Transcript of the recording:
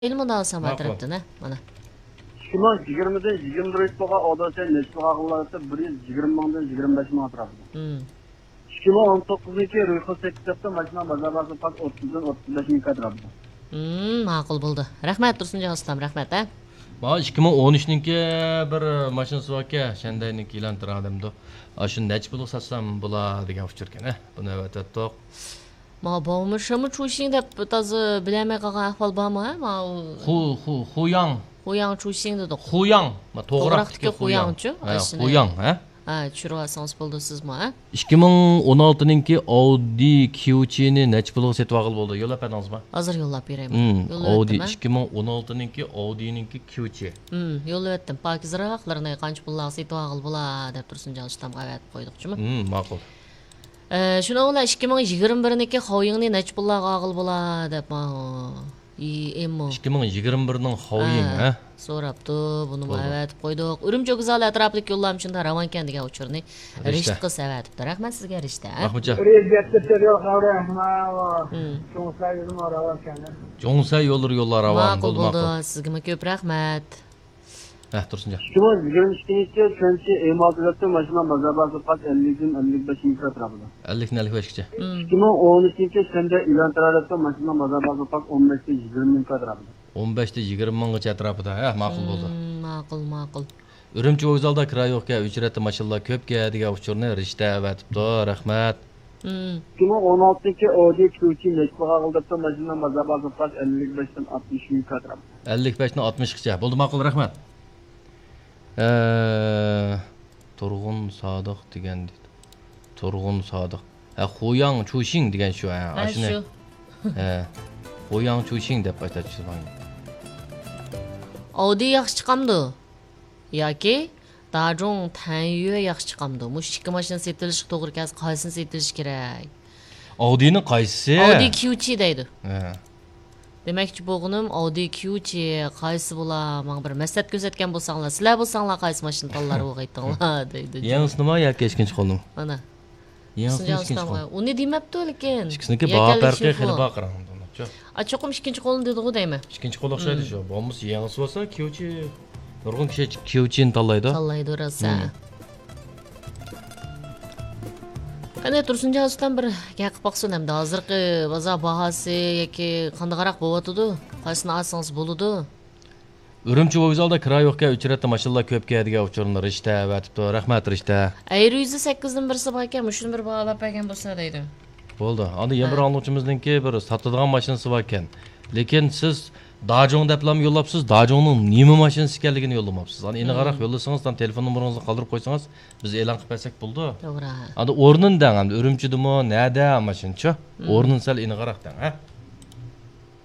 ilmini alsam atrapda ne? Mana. Şuman 20'den 21 toga odası neçe ağırlarsa 120 mingdan 25 ming atrapda. 2019'daki Ruyxu sektorda mashina bozorlarida faqat 30dan 35 ming atrapda. Ma'qul bo'ldi. Rahmat Tursunjon ustam, rahmat ha. Ma 2013'ninki bir mashinasi borka, shandayniki ilantiradimdi. Shu nech pulga satsam bo'la degan fikr ekan, buni avatatoq. Ma bo'lmishimi chushing deb to'zi bilmay qolgan ahvol bormi, ha? Ma Xuyang. Xuyang chushing dedi. Xuyang. Ma to'g'riqdiki Xuyangchi. Xuyang, ha? Ha, tushirib olsangiz bo'ldi sizmi, ha? 2016'ninki Audi Q7'ni nech pulga setib olib bo'ldi? Yo'lab berdingizmi? Hozir yo'llab berayman. Audi 2016'ninki Audi'ninki Q7. Yo'llab etdim. Pokizroqlarini qancha pullarga setib olib bo'ladi deb Tursunjon ustamga aytib qo'ydik-chimi? Ma'qul. Shuna ular 2021'niki Xuyangni nech pullarga olib bo'ladi deb ma 2021'ning Xuyang, ha? So'rabdi, buni aytib qo'ydik. Urumchi guzal atroflik yo'llamchida Ravankan degan uchurni Rishta qilsa aytibdi. Rahmat sizga Rishta. Rahmatcha. Jo'ngsa yo'llar Ravan bo'ldi. Ma'qul, sizga ko'p rahmat. Tursunjon. 2022'de kendisi emalatı mashina bozorlarida faqat 50dan 55 ming atrapda. 50dan 55gacha. 2012'de sende ilantiradagi mashina bozorlarida faqat 15dan 20 ming atrapda. 15dan 20 minggacha atrofida, ma'qul bo'ldi. Ma'qul. Urumchi vokzalda kira yo'qka, uchrati mashinalar ko'pga degan uchurni Rishta aytibdi. Rahmat. 2016'daki Audi Q7 neçe ağırlıkta mashina bozorlarida faqat 55dan 60 ming atrapda. 55dan 60gacha. Bo'ldi, ma'qul, rahmat. Turg'un Sodiq degan deydi. Turg'un Sodiq. Xuyang Chushing degan shu, ashuni. Xuyang Chushing deb aytadi. Audi yaxshi chiqamdi yoki Dajong Tanyue yaxshi chiqamdi? Mush ikki mashina setilishi to'g'ri kelsa, qaysini setilish kerak? Audi'ning qaysi? Audi Q7 deydi. Demakchi bo'g'inim Audi Q7 qaysi bo'lar? Menga bir maslahat ko'rsatgan bo'lsanglar, sizlar bo'lsanglar qaysi mashina tanlari o'g'aytinglar deydi. Yangisi nima yoki ikkinchi qo'lim? Mana. Yangisi ikkinchi qo'lim. Uni demabdi lekin. Ikkisiniki baho farqi xili bor qarang. Cho'qim ikkinchi qo'lni dedi-ku deymi? Ikkinchi qo'l o'xshaydi shu. Bo'lmasa yangisi bo'lsa Q7 nurg'un kishi Q7'ni tanlaydi. Tanlaydi rosa. Qanday Tursunjon ustam bir gap qilib boqsin hamda hozirgi bozor bahosi yoki qandayroq bo'lyotdi? Qaysini olsangiz bo'ladi? Urumchi vokzalda kira yo'qka, uchrati mashinalar ko'pga degan uchurni Rishta aytibdi. Rahmat Rishta. 108 dan birisi bor ekan, shuni bir baholab bergan bo'lsa deydi. Bo'ldi. Endi yana bir angluvchimizningki bir sotadigan mashinasi bor ekan. Lekin siz Dajong deb ham yo'llabsiz, Dajongning nima mashinasi ekanligini yo'llamabsiz. Ani endi qaraq yo'llasangiz, telefon nomeringizni qoldirib qo'ysangiz, biz e'lon qilib bersak bo'ldi. To'g'ri. Endi o'rnidan ham Urumchidimi, nada mashincha? O'rnin sal ini qaraqdan, ha?